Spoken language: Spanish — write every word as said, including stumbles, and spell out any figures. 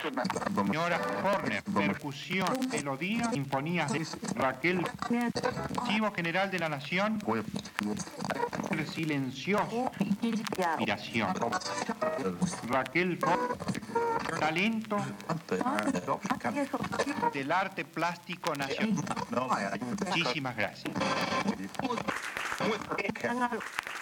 Señora Horner, percusión, melodía, sinfonías de Raquel, Archivo General de la Nación, silencioso, inspiración. Raquel Horner, talento del arte plástico nacional. Muchísimas gracias.